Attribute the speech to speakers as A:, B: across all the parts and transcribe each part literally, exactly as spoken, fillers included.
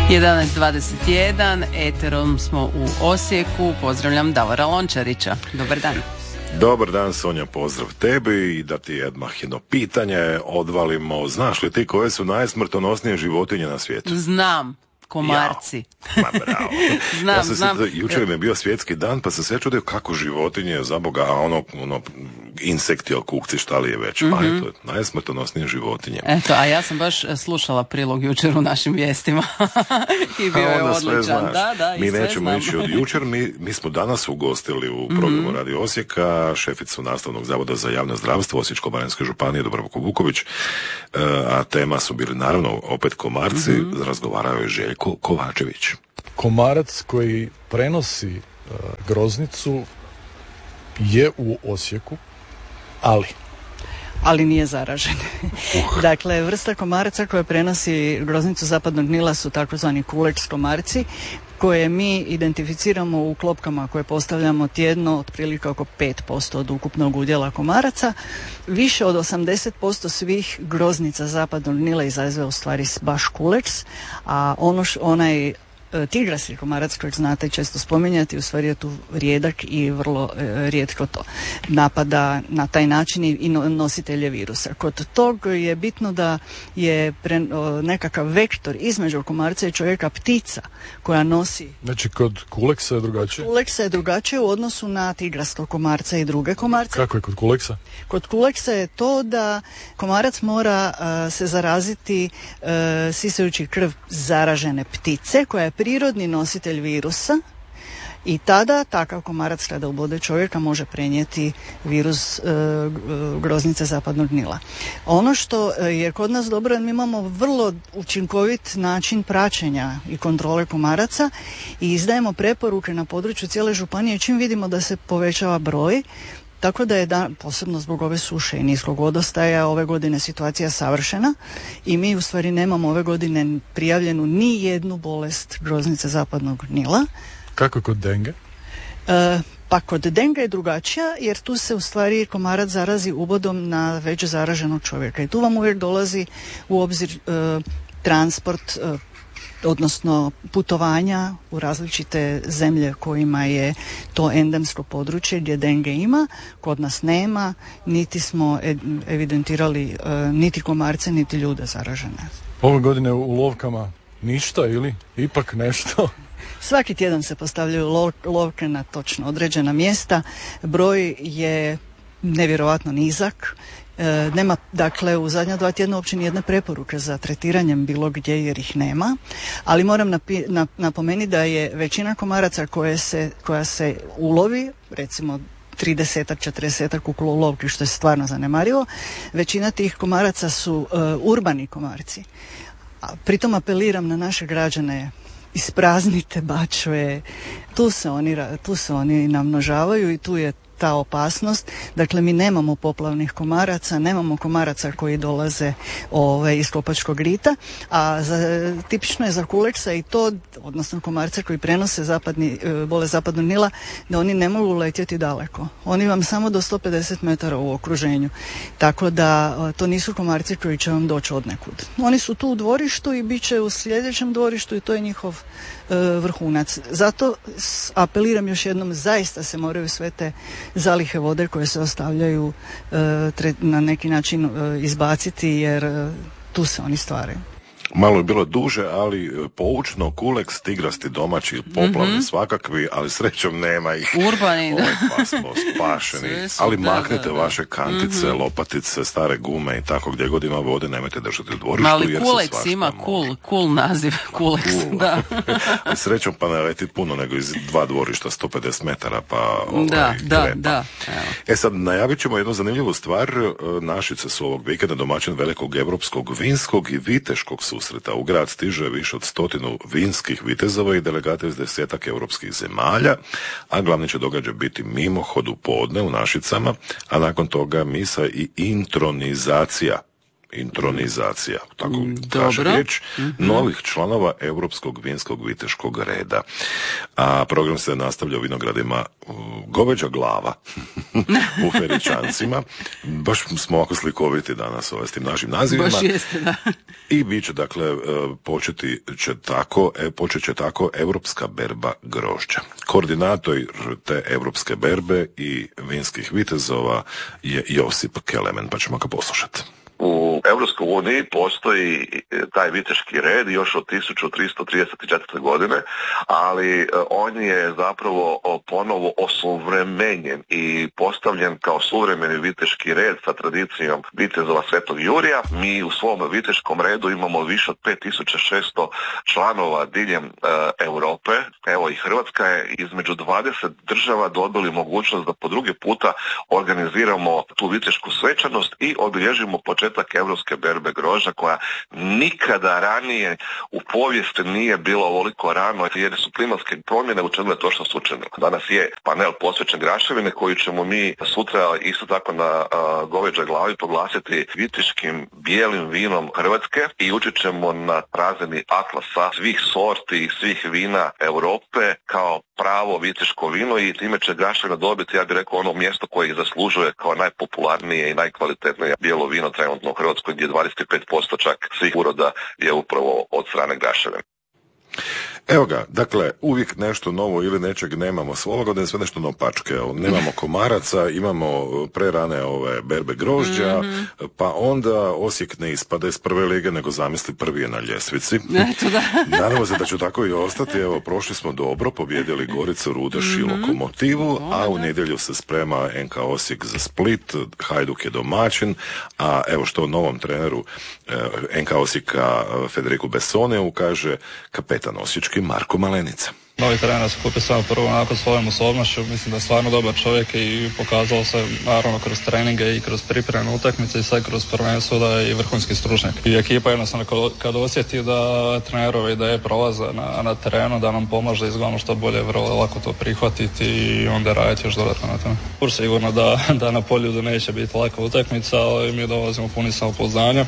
A: jedanaest dvadeset jedan, eterom smo u Osijeku. Pozdravljam Davora Lončarića. Dobar dan.
B: Dobar dan, Sonja, pozdrav tebi i da ti odmah jedno pitanje odvalimo. Znaš li ti koje su najsmrtonosnije životinje na svijetu?
A: Znam. Komarci.
B: Ja, ma bravo.
A: znam,
B: ja sam
A: znam.
B: Se, jučer mi je bio svjetski dan, pa sam sve čudio kako životinje, za Boga, a ono, ono insekti, kukci, šta li je već. Mm-hmm. A to je najsmrtonosnije životinje.
A: Eto, a ja sam baš slušala prilog jučer u našim vijestima. I bio je odličan. Da, da,
B: mi
A: i sve
B: nećemo
A: znam.
B: ići od jučer, mi, mi smo danas ugostili u programu mm-hmm. Radio Osijeka šeficu Nastavnog zavoda za javno zdravstvo Osječko-baranjske županije Dubravku Vuković, a tema su bili naravno opet komarci, mm-hmm. razgovarao je Željko Kovačević.
C: Komarac koji prenosi uh, groznicu je u Osijeku, ali...
D: ali nije zaražen. Uh. Dakle, vrsta komaraca koja prenosi groznicu zapadnog Nila su takozvani kuleč komarci, koje mi identificiramo u klopkama koje postavljamo tjedno, otprilike oko pet posto od ukupnog udjela komaraca. Više od osamdeset posto svih groznica zapadnog Nila izaziva u stvari baš kuleč, a ono š, onaj tigrasti komarac kojeg znate često spominjati, u stvari je tu rijedak i vrlo e, rijetko to napada na taj način i nositelje virusa. Kod tog je bitno da je pre, o, nekakav vektor između komarca i čovjeka ptica koja nosi...
C: Znači kod kuleksa je drugačije?
D: Kod kuleksa je drugačije u odnosu na tigrastog komarca i druge komarce.
C: Kako je kod kuleksa?
D: Kod kuleksa je to da komarac mora uh, se zaraziti uh, sisajući krv zaražene ptice koja je prirodni nositelj virusa i tada takav komarac kada ubode čovjeka može prenijeti virus e, groznice zapadnog Nila. Ono što je kod nas dobro, mi imamo vrlo učinkovit način praćenja i kontrole komaraca i izdajemo preporuke na području cijele županije čim vidimo da se povećava broj. Tako da je, da, posebno zbog ove suše i niskog vodostaja, ove godine situacija savršena i mi u stvari nemamo ove godine prijavljenu ni jednu bolest groznice zapadnog Nila.
C: Kako kod denge?
D: E, pa kod denga je drugačija jer tu se u stvari komarac zarazi ubodom na već zaraženog čovjeka i tu vam uvijek dolazi u obzir e, transport, e, odnosno putovanja u različite zemlje kojima je to endemsko područje gdje denge ima, kod nas nema, niti smo evidentirali uh, niti komarce, niti ljude zaražene.
C: Ove godine u lovkama ništa ili ipak nešto?
D: Svaki tjedan se postavljaju lov, lovke na točno određena mjesta, broj je nevjerojatno nizak. E, nema, dakle, u zadnja dva tjedna uopće nijedne preporuke za tretiranjem bilo gdje jer ih nema, ali moram napi, nap, napomenuti da je većina komaraca koje se, koja se ulovi, recimo trideset četrdeset u lovki, što je stvarno zanemarivo, većina tih komaraca su uh, urbani komarci. A pritom apeliram na naše građane, ispraznite bačve, tu se oni, tu se oni namnožavaju i tu je ta opasnost. Dakle, mi nemamo poplavnih komaraca, nemamo komaraca koji dolaze ove, iz Kopačkog rita, a za, tipično je za kuleksa i to, odnosno komarce koji prenose zapadni, bolest zapadnog Nila, da oni ne mogu letjeti daleko. Oni vam samo do sto pedeset metara u okruženju. Tako da to nisu komarci koji će vam doći od nekud. Oni su tu u dvorištu i bit će u sljedećem dvorištu i to je njihov e, vrhunac. Zato apeliram još jednom, zaista se moraju sve te zalihe vode koje se ostavljaju e, tre, na neki način e, izbaciti jer e, tu se oni stvaraju.
B: Malo je bilo duže, ali poučno, kuleks, tigrasti domaći, poplavni mm-hmm. svakakvi, ali srećom nema ih.
A: Urbani, da.
B: Ovaj, pa smo spašeni. Su, ali da, maknete da, da. vaše kantice, mm-hmm. lopatice, stare gume i tako gdje god ima vode, nemojte držati u dvorištu.
A: Ali
B: jer
A: kuleks
B: se
A: ima cool, cool naziv, kuleks,
B: cool.
A: da.
B: Ali srećom pa ne leti puno, nego iz dva dvorišta sto pedeset metara, pa ovaj,
A: da, da,
B: krepa.
A: da. Evo.
B: E sad, najavit ćemo jednu zanimljivu stvar. Našice su ovog vikenda domaćin velikog evropskog vinskog i viteškog susreta. U grad stiže više od stotinu vinskih vitezova i delegata iz desetak europskih zemalja, a glavni će događaj biti mimohod u podne u Našicama, a nakon toga misa i intronizacija. intronizacija, tako
A: Dobro.
B: kaže riječ,
A: mm-hmm.
B: novih članova Europskog vinskog viteškog reda. A program se nastavlja u vinogradima Goveđa glava u Feričancima. Baš smo ovako slikoviti danas ovaj, s tim našim nazivima.
A: Baš jeste, da.
B: I bit će, dakle, početi će tako, počet će tako Europska berba grožđa. Koordinator te Europske berbe i vinskih vitezova je Josip Kelemen, pa ćemo ga poslušati.
E: U Europskoj uniji postoji taj viteški red još od tisuću tristo trideset četvrte. godine, ali on je zapravo ponovo osuvremenjen i postavljen kao suvremeni viteški red sa tradicijom vitezova Svetog Jurija. Mi u svom viteškom redu imamo više od pet tisuća šesto članova diljem e, Europe. Evo i Hrvatska je između dvadeset država dobili mogućnost da po drugi puta organiziramo tu vitešku svečanost i obilježimo početak Europske berbe grožđa koja nikada ranije u povijesti nije bila ovoliko rano jer su klimatske promjene učinile to što su učinile. Danas je panel posvećen graševine koji ćemo mi sutra isto tako na uh, Goveđoj glavi proglasiti viteškim bijelim vinom Hrvatske i učit ćemo na razini atlasa svih sorti i svih vina Europe kao pravo viteško vino i time će graševina dobiti, ja bih rekao, ono mjesto koje ih zaslužuje kao najpopularnije i najkvalitetnije bijelo vino trenutno u Hrvatskoj gdje dvadeset pet posto čak svih uroda je upravo od strane graševine.
B: Evo ga, dakle, uvijek nešto novo ili nečeg nemamo. Svove godine sve nešto nopačke. Nemamo komaraca, imamo prerane ove berbe grožđa, mm-hmm. pa onda Osijek ne ispada iz prve lige, nego zamisli prvi je na ljestvici.
A: Eto da.
B: Nadamo se da će tako i ostati. Evo, prošli smo dobro, pobjedili Goricu, Rudeš i mm-hmm. Lokomotivu, a u nedjelju se sprema N K Osijek za Split, Hajduk je domaćin, a evo što novom treneru N K Osijeka Federiku Bessoneu kaže kapetan osječki Marko Malenica.
F: Novi trener se kupio samo prvo onako svojom osobnošću, mislim da je stvarno dobar čovjek i pokazao se naravno kroz treninge i kroz pripremne utakmice i sad kroz prvenstvo da je i vrhunski stručnjak. I ekipa jednostavno kad osjeti da trenerove ideje prolaze na, na terenu, da nam pomaže iz ono što bolje, vrlo lako to prihvatiti i onda raditi još dodatno na tome. Sigurno da, da na polju neće biti laka utakmica, ali mi dolazimo puni samopouzdanja.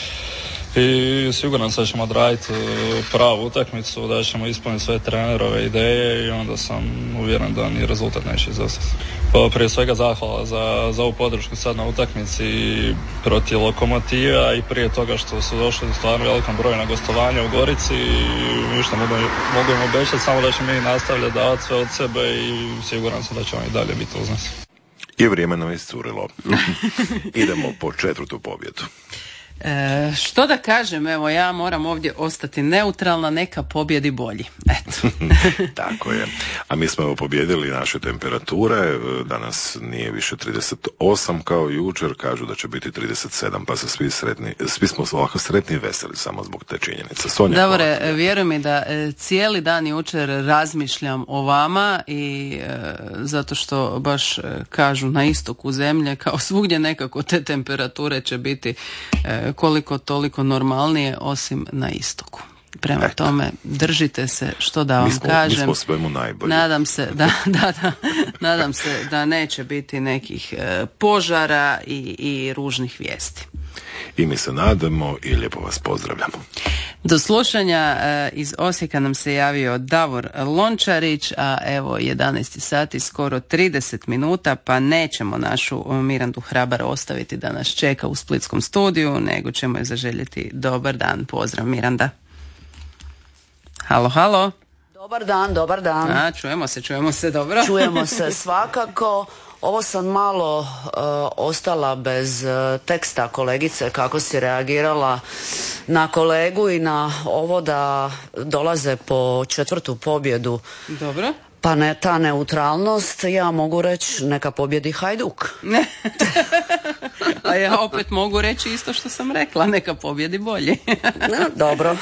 F: I siguran sam da ćemo odraditi pravu utakmicu, da ćemo ispuniti sve trenerove ideje i onda sam uvjeren da ni rezultat neće izostati. Pa prije svega zahvala za, za ovu podršku sad na utakmici protiv Lokomotiva i prije toga što su došli stvarno velikom broju na gostovanje u Gorici i ništa mogu, mogu im obećati, samo da ćemo mi nastavljati davati sve od sebe i siguran sam da ćemo i dalje biti uz nas.
B: I vrijeme nam je iscurilo. Idemo po četvrtu pobjedu.
A: E, što da kažem, evo ja moram ovdje ostati neutralna, neka pobjedi bolji. Eto.
B: Tako je. A mi smo evo pobjedili naše temperature, danas nije više trideset osam kao jučer, kažu da će biti trideset sedam, pa se svi sretni, svi smo ovako sretni i veseli samo zbog te činjenice. Sonja,
A: dobre, vjeruj mi da e, cijeli dan jučer razmišljam o vama i e, zato što baš e, kažu na istoku zemlje kao svugdje nekako te temperature će biti e, koliko toliko normalnije osim na istoku. Prema Eto. tome, držite se, što da vam
B: mi smo,
A: kažem.
B: Mi smo svemu najbolji.
A: Nadam se da, da, da, nadam se da neće biti nekih e, požara i, i ružnih vijesti.
B: I mi se nadamo i lijepo vas pozdravljamo.
A: Do slušanja e, iz Osijeka nam se javio Davor Lončarić, a evo jedanaest sati, skoro trideset minuta, pa nećemo našu Mirandu Hrabar ostaviti da nas čeka u splitskom studiju, nego ćemo joj zaželjeti dobar dan. Pozdrav Miranda. Halo, halo.
G: Dobar dan, dobar dan.
A: A, čujemo se, čujemo se, dobro.
G: Čujemo se svakako. Ovo sam malo uh, ostala bez uh, teksta kolegice, kako si reagirala na kolegu i na ovo da dolaze po četvrtu pobjedu.
A: Dobro.
G: Pa ne, ta neutralnost, ja mogu reći neka pobjedi Hajduk.
A: Ne. A ja opet mogu reći isto što sam rekla, neka pobjedi bolji.
G: No, dobro.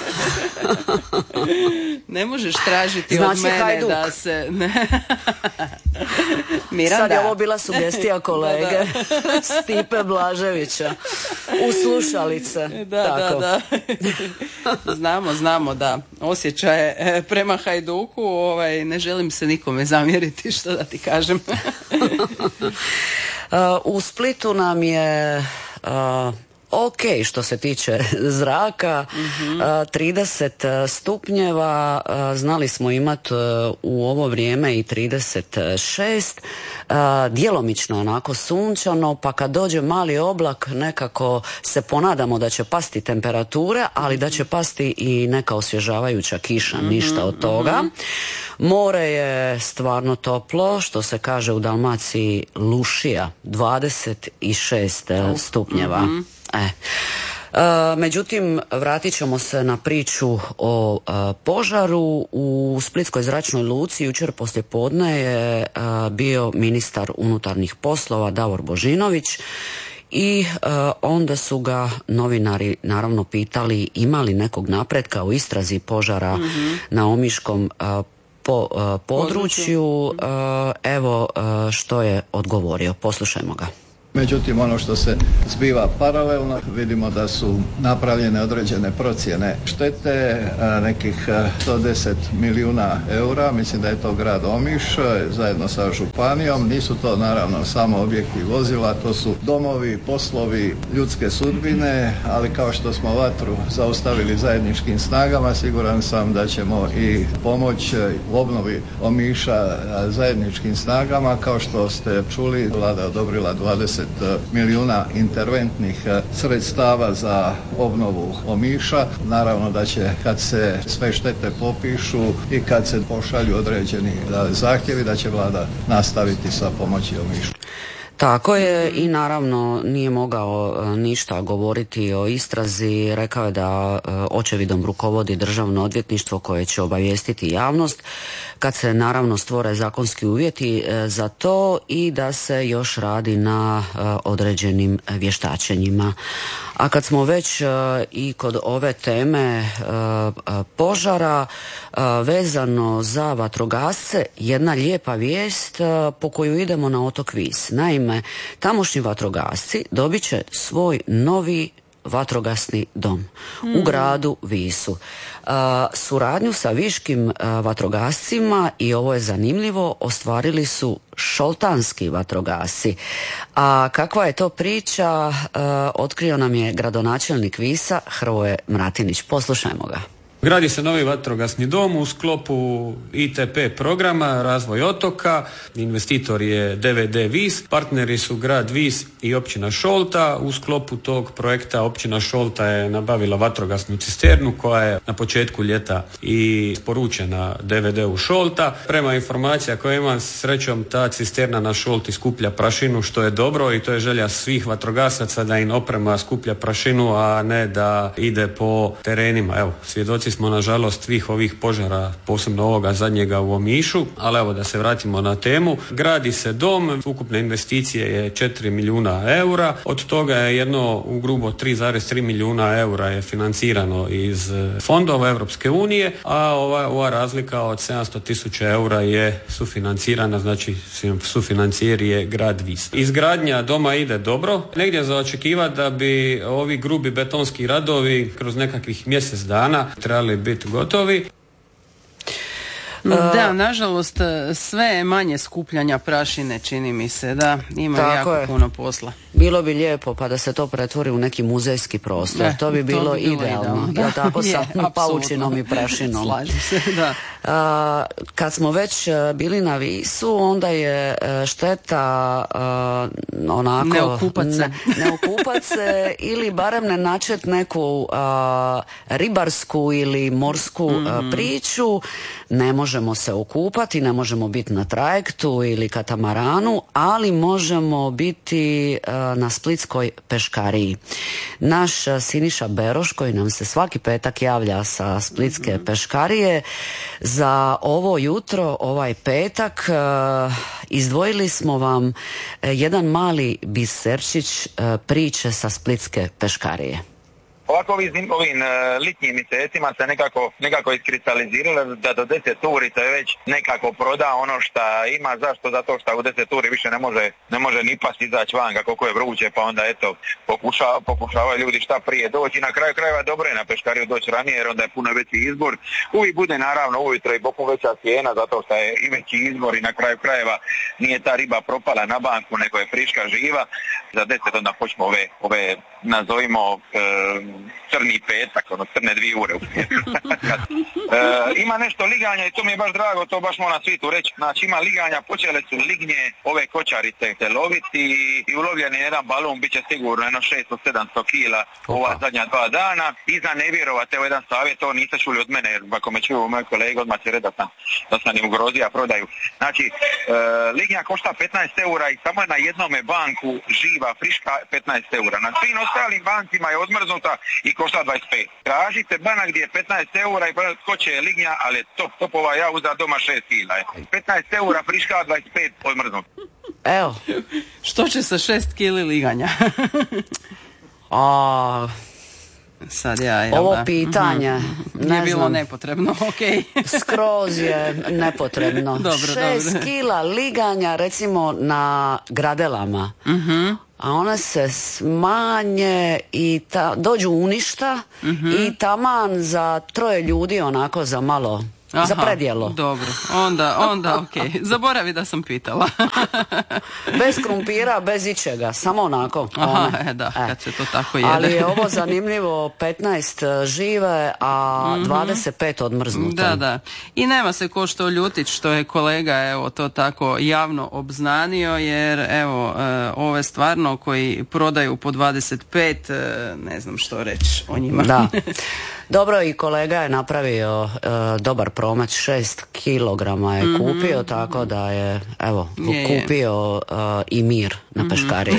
A: Ne možeš tražiti
G: znači,
A: od mene
G: Hajduk.
A: Da se... Ne. Miranda.
G: Sad je ovo bila sugestija kolege da, da. Stipe Blaževića. U slušalice.
A: Da, Tako. da, da. Znamo, znamo da osjećaje prema Hajduku, ovaj, ne želim se nikome zamjeriti, što da ti kažem.
G: U Splitu nam je uh, ok što se tiče zraka, mm-hmm. trideset stupnjeva, znali smo imati u ovo vrijeme i trideset šest, djelomično onako sunčano, pa kad dođe mali oblak nekako se ponadamo da će pasti temperature, ali da će pasti i neka osvježavajuća kiša, mm-hmm. ništa od toga. Mm-hmm. More je stvarno toplo, što se kaže u Dalmaciji lušija, dvadeset šest stupnjeva. Mm-hmm. E. E, međutim, vratit ćemo se na priču o e, požaru. U Splitskoj zračnoj luci jučer poslijepodne je e, bio ministar unutarnjih poslova Davor Božinović i e, onda su ga novinari naravno pitali ima li nekog napretka u istrazi požara mm-hmm. na Omiškom e, po, e, području. E, evo e, što je odgovorio. Poslušajmo ga.
H: Međutim, ono što se zbiva paralelno, vidimo da su napravljene određene procjene štete, nekih sto deset milijuna eura, mislim da je to grad Omiš, zajedno sa županijom. Nisu to naravno samo objekti vozila, to su domovi, poslovi, ljudske sudbine, ali kao što smo vatru zaustavili zajedničkim snagama, siguran sam da ćemo i pomoć u obnovi Omiša zajedničkim snagama. Kao što ste čuli, vlada odobrila dvadeset milijuna interventnih sredstava za obnovu Omiša. Naravno da će, kad se sve štete popišu i kad se pošalju određeni zahtjevi, da će vlada nastaviti sa pomoći Omišu.
G: Tako je, i naravno nije mogao ništa govoriti o istrazi. Rekao je da očevidom rukovodi Državno odvjetništvo koje će obavijestiti javnost kad se naravno stvore zakonski uvjeti za to i da se još radi na određenim vještačenjima. A kad smo već i kod ove teme požara, vezano za vatrogasce, jedna lijepa vijest po koju idemo na otok Vis. Naime, tamošnji vatrogasci dobit će svoj novi vatrogasni dom mm. u gradu Visu. Uh, suradnju sa viškim uh, vatrogascima, i ovo je zanimljivo, ostvarili su šoltanski vatrogasci. A kakva je to priča, uh, otkrio nam je gradonačelnik Visa Hrvoje Mratinić. Poslušajmo ga.
I: Gradi se novi vatrogasni dom u sklopu I T P programa Razvoj otoka. Investitor je D V D Vis, partneri su grad Vis i općina Šolta. U sklopu tog projekta općina Šolta je nabavila vatrogasnu cisternu koja je na početku ljeta i isporučena D V D u Šolta. Prema informacija koje imam, srećom ta cisterna na Šolti skuplja prašinu, što je dobro, i to je želja svih vatrogasaca da im oprema skuplja prašinu, a ne da ide po terenima. Evo, svjedoci smo nažalost svih ovih požara, posebno ovoga zadnjega u Omišu, ali evo da se vratimo na temu. Gradi se dom, ukupne investicije je četiri milijuna eura, od toga je jedno u grubo tri zarez tri milijuna eura je financirano iz fondova Europske unije, a ova, ova razlika od sedamsto tisuća eura je sufinancirana, znači sufinancijer je grad Vis. Izgradnja doma ide dobro, negdje za očekivati da bi ovi grubi betonski radovi kroz nekakvih mjesec dana trebali biti gotovi.
A: Da, nažalost sve je manje skupljanja prašine, čini mi se, da ima jako je. puno posla.
G: Bilo bi lijepo pa da se to pretvori u neki muzejski prostor, ne, to bi bilo, to bi bilo idealno, idealno. Ja, tako sa paučinom i prašinom.
A: Slažem se, da.
G: A, kad smo već bili na Visu, onda je šteta a, onako
A: ne okupat se,
G: ne, ne okupat se ili barem ne načet neku a, ribarsku ili morsku mm-hmm. a, priču. Ne možemo se okupati, ne možemo biti na trajektu ili katamaranu, ali možemo biti a, na Splitskoj peškariji. Naš Siniša Beroš, koji nam se svaki petak javlja sa Splitske mm-hmm. peškarije, za ovo jutro, ovaj petak, uh, izdvojili smo vam uh, jedan mali biserčić uh, priče sa Splitske peškarije.
J: Ovako ovim, ovim uh, litnjim mjesecima se nekako, nekako iskristaliziralo da do deset uri se već nekako proda ono što ima. Zašto? Zato što u deset uri više ne može, ne može ni pas izaći van kako je vruće, pa onda eto pokušava, pokušavaju ljudi šta prije doći. Na kraju krajeva dobro je na peškariju doći ranije jer onda je puno veći izbor. Uvijek bude naravno ujutro i boku veća cijena zato što je i veći izbor i na kraju krajeva nije ta riba propala na banku nego je friška živa. Za deset onda počnemo ove, ove nazovimo e, crni petak, ono crne dvije ure u svijetu. e, ima nešto liganja i to mi je baš drago, to baš moram svitu reći. Znači ima liganja, počele su lignje, ove kočarice se loviti i ulovljen je jedan balon, bit će sigurno jedno šesto sedamsto kila ova zadnja dva dana. I za ne vjerovate, evo jedan savjet, to niste čuli od mene, jer ako me čuju moji kolege, odmah će reći da sam, da sam im ugrozio prodaju. Znači, e, lignja košta petnaest eura i samo je na jednome banku živa, friška petnaest eura. Na svim ostalim bancima je odmrznuta i košta dvadeset pet. Tražite banak gdje je petnaest eura i ko će je lignja, ali je top, topova ja uzam doma šest kila. petnaest eura friška, dvadeset pet odmrznuta.
G: Evo.
A: Što će sa šest kili liganja?
G: A...
A: Sad ja, jel
G: Ovo
A: da?
G: pitanje,
A: mm-hmm.
G: ne
A: je bilo
G: znam.
A: nepotrebno, ok.
G: Skroz je nepotrebno.
A: Dobro,
G: Šest
A: dobro.
G: kila liganja recimo na gradelama,
A: Mm-hmm.
G: a one se smanje i ta, dođu u ništa
A: Mm-hmm.
G: i taman za troje ljudi onako za malo.
A: Aha,
G: za predjelo.
A: Dobro, onda, onda ok. Zaboravi da sam pitala.
G: Bez krumpira, bez ičega, samo onako.
A: Aha,
G: one.
A: e, da,
G: E.
A: kad se to tako jede.
G: Ali je ovo zanimljivo, petnaest žive, a
A: Mhm.
G: dvadeset pet odmrznute.
A: Da, da. I nema se ko što ljutit što je kolega evo to tako javno obznanio, jer evo e, ove stvarno koji prodaju po dvadeset pet, e, ne znam što reći o njima.
G: Da. Dobro, i kolega je napravio e, dobar promet, šest kilograma je
A: Mhm.
G: kupio, tako da je, evo,
A: Je, je.
G: kupio e, i mir na peškariji.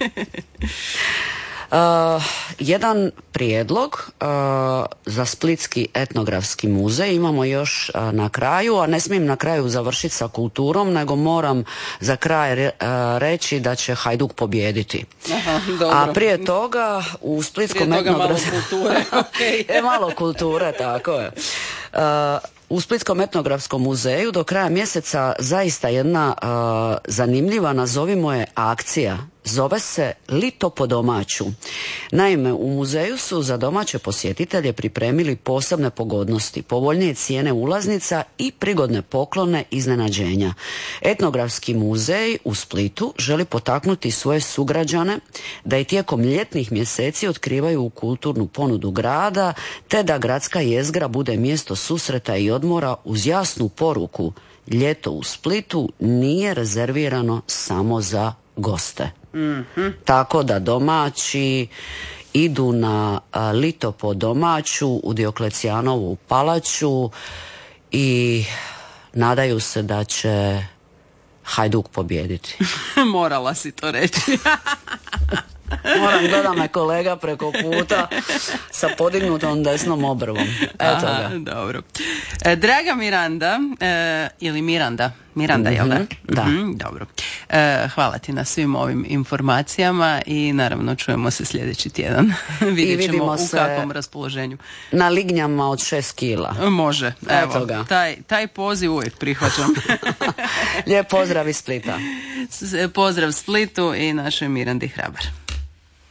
G: Uh, jedan prijedlog uh, za Splitski etnografski muzej imamo još uh, na kraju, a ne smijem na kraju završiti sa kulturom, nego moram za kraj re, uh, reći da će Hajduk pobijediti.
A: Aha, dobro.
G: A prije toga u Splitskom
A: Prije toga malo
G: etnografskom
A: kulture, okej.
G: je malo kulture, tako je. Uh, u Splitskom etnografskom muzeju do kraja mjeseca zaista jedna uh, zanimljiva, nazovimo je, akcija. Zove se Lito po domaću. Naime, u muzeju su za domaće posjetitelje pripremili posebne pogodnosti, povoljnije cijene ulaznica i prigodne poklone iznenađenja. Etnografski muzej u Splitu želi potaknuti svoje sugrađane da i tijekom ljetnih mjeseci otkrivaju kulturnu ponudu grada, te da gradska jezgra bude mjesto susreta i odmora uz jasnu poruku: ljeto u Splitu nije rezervirano samo za goste. Mm-hmm. Tako da domaći idu na a, Lito po domaću u Dioklecijanovu palaču i nadaju se da će Hajduk pobijediti.
A: Morala si to reći.
G: Moram, gleda me kolega preko puta sa podignutom desnom obrvom. Eto
A: Aha,
G: ga.
A: dobro. E, draga Miranda, e, ili Miranda, Miranda, jel da?
G: Mhm, da.
A: Mhm, dobro. E, hvala ti na svim ovim informacijama i naravno čujemo se sljedeći tjedan. Vidjet ćemo
G: vidimo
A: u
G: se
A: kakvom raspoloženju.
G: Na lignjama od šest kila.
A: Može,
G: Eto
A: evo,
G: ga.
A: taj, taj poziv uvijek prihvaćam.
G: Lijep pozdrav iz Splita.
A: S- Pozdrav Splitu i našoj Mirandi Hrabar.